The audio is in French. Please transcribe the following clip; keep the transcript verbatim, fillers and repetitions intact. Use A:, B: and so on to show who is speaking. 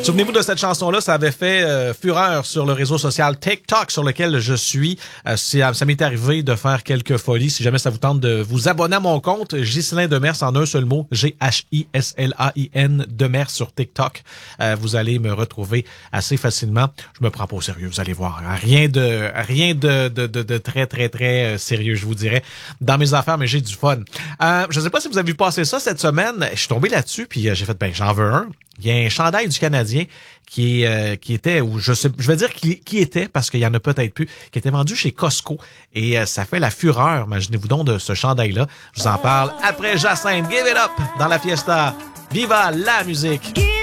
A: Souvenez-vous de cette chanson-là, ça avait fait euh, fureur sur le réseau social TikTok sur lequel je suis. Euh, ça, ça m'est arrivé de faire quelques folies. Si jamais ça vous tente de vous abonner à mon compte, Ghislain Demers en un seul mot, G H I S L A I N Demers sur TikTok. Euh, vous allez me retrouver assez facilement. Je me prends pas au sérieux, vous allez voir. Rien de rien de, de, de, de très, très, très sérieux, je vous dirais, dans mes affaires, mais j'ai du fun. Euh, je sais pas si vous avez vu passer ça cette semaine. Je suis tombé là-dessus, puis j'ai fait, ben j'en veux un. Il y a un chandail du Canadien qui est euh, qui était, ou je sais, je vais dire qui, qui était, parce qu'il y en a peut-être plus, qui était vendu chez Costco. Et euh, ça fait la fureur, imaginez-vous donc, de ce chandail-là. Je vous en parle après Jacinthe. Give it up dans la fiesta. Viva la musique!